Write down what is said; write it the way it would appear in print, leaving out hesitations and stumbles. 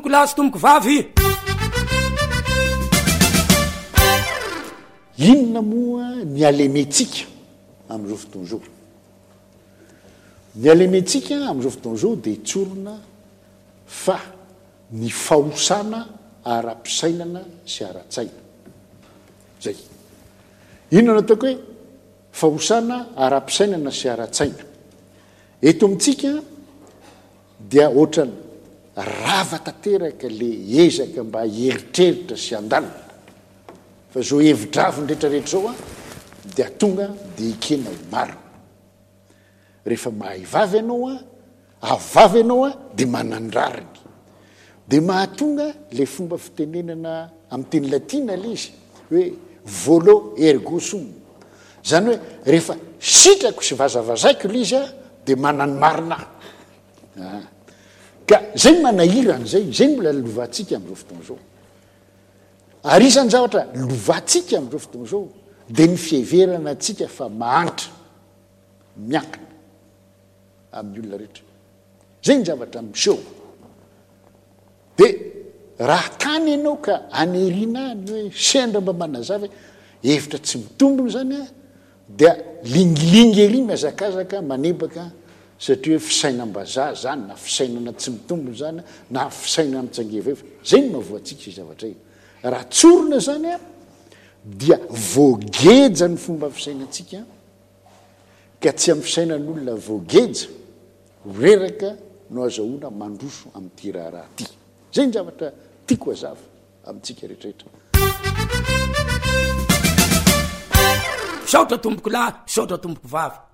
tomboko lahy sy tomboko vavy. Inona moa ny alementsika amin'izao fotoana izao? Ny alementsika amin'izao fotoana izao dia tsorona fa ny fahosana ara-pisainana sy ara-tsaina. Zay. Inona no ataoko hoe fahosana ara-pisainana sy ara-tsaina? Eto amintsika dia ohatrany rava tanteraka le ezaka mba hieritreritra sy andalina. Fa zao hevitravy nrehetrarehetra zao dia tonga dia ikena ho marina. Rehefa mahay vavy ianao avavy ianao dia manandrariny. Dia mahatonga le fomba fitenenana amin'ny teny latina le izy hoe volo ergo sum. Zany hoe rehefa sitrako sy vazavazaiko le izy dia manany marina. Ka zay manahirana zay mbola lovantsika amin'izao fotoana izao. Ary isany zavatra lovantsika amin'izao fotoana izao dia ny fiheverana antsika fa mahantra miankina amin'ny olona rehetra. Zay ny zavatra miseho. Dia raha tany ianao ka aneriana ny hoe sendra mba manazava hevitra tsy mitombona zany dia lingilingy ery mihazakazaka manebaka satria hoe fisainam-bazaha zany na fisainana tsy mitombona zany na fisainana mitsangeveva. Zay ny mahavoantsika sy zavatra iny. Raha tsorona zany dia voageja ny fomba fisainantsika ka tsy amin'ny fisainan'olona voageja reraka no azahoana mandroso amin'ity raharaha ty. Zay ny zavatra tiako hazava amintsika rehetrarehetra. Saotra tomboko lahy, saotra tomboko vavy.